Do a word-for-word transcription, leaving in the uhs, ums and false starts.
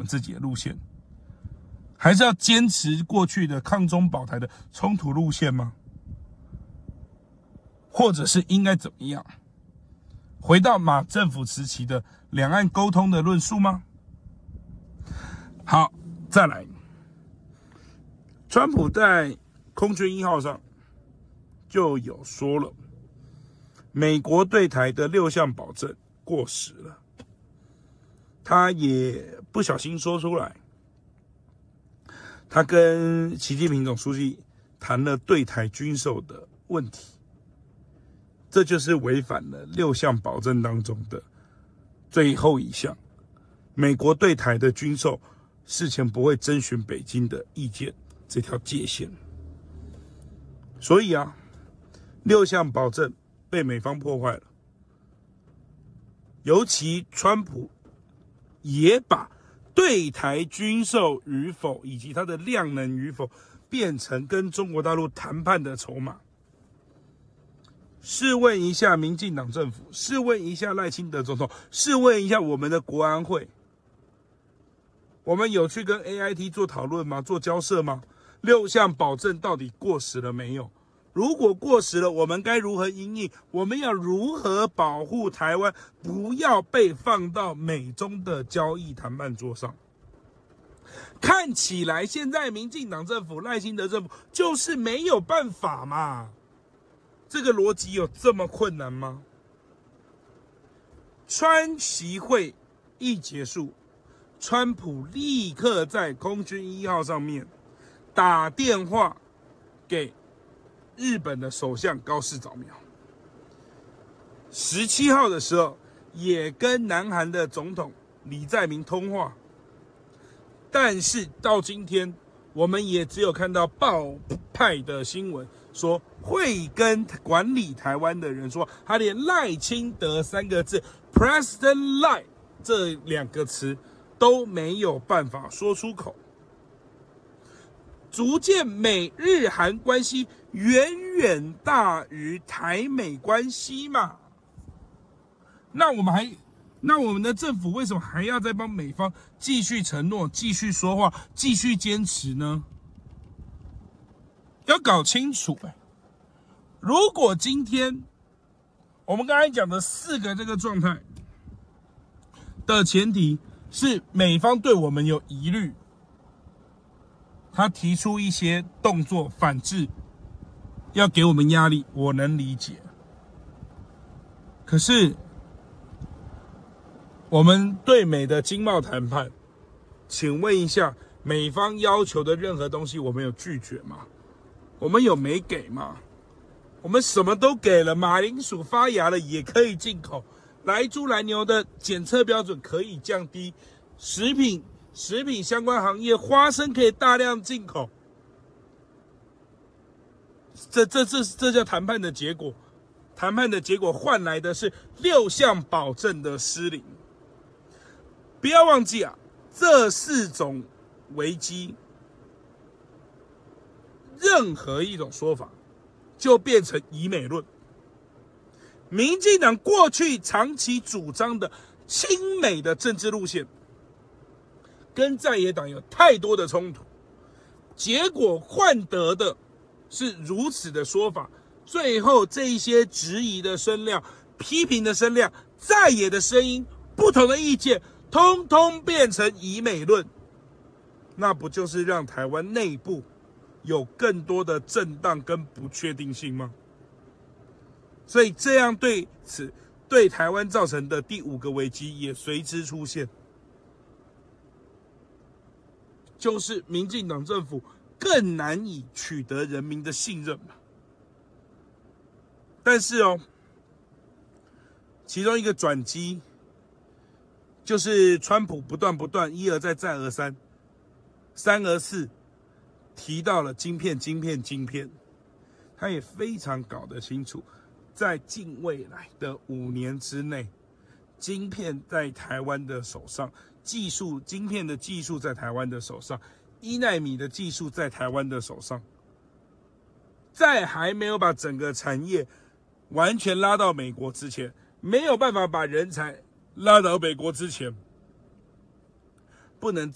自己的路线？还是要坚持过去的抗中保台的冲突路线吗？或者是应该怎么样？回到马政府时期的两岸沟通的论述吗？好，再来，川普在空军一号上就有说了，美国对台的六项保证过时了，他也不小心说出来，他跟习近平总书记谈了对台军售的问题，这就是违反了六项保证当中的最后一项，美国对台的军售事前不会征询北京的意见这条界限。所以啊，六项保证被美方破坏了，尤其川普也把对台军售与否以及它的量能与否变成跟中国大陆谈判的筹码。试问一下民进党政府，试问一下赖清德总统，试问一下我们的国安会，我们有去跟 A I T 做讨论吗？做交涉吗？六项保证到底过时了没有？如果过时了，我们该如何因应？我们要如何保护台湾不要被放到美中的交易谈判桌上？看起来现在民进党政府、赖清德政府就是没有办法嘛。这个逻辑有这么困难吗？川习会一结束，川普立刻在空军一号上面打电话给日本的首相高市早苗，十七号的时候也跟南韩的总统李在明通话，但是到今天我们也只有看到报派的新闻说会跟管理台湾的人说，他连赖清德三个字 President 赖这两个词都没有办法说出口，逐渐美日韩关系远远大于台美关系嘛。那我们还那我们的政府为什么还要再帮美方继续承诺、继续说话、继续坚持呢？要搞清楚哎，如果今天我们刚才讲的四个这个状态的前提是美方对我们有疑虑，他提出一些动作反制，要给我们压力，我能理解。可是我们对美的经贸谈判，请问一下，美方要求的任何东西我们有拒绝吗？我们有没给吗？我们什么都给了，马铃薯发芽了也可以进口，来猪来牛的检测标准可以降低，食品食品相关行业花生可以大量进口，这这这这叫谈判的结果。谈判的结果换来的是六项保证的失灵。不要忘记啊，这四种危机，任何一种说法就变成以美论。民进党过去长期主张的亲美的政治路线，跟在野党有太多的冲突，结果换得的是如此的说法，最后这一些质疑的声量、批评的声量、在野的声音、不同的意见，通通变成以美论，那不就是让台湾内部有更多的震荡跟不确定性吗？所以这样对此对台湾造成的第五个危机也随之出现，就是民进党政府更难以取得人民的信任嘛。但是哦，其中一个转机就是川普不断不断一而再再而三三而四提到了晶片晶片晶片，他也非常搞得清楚，在近未来的五年之内，晶片在台湾的手上，技术晶片的技术在台湾的手上，一奈米的技术在台湾的手上，在还没有把整个产业完全拉到美国之前，没有办法把人才拉到美国之前，不能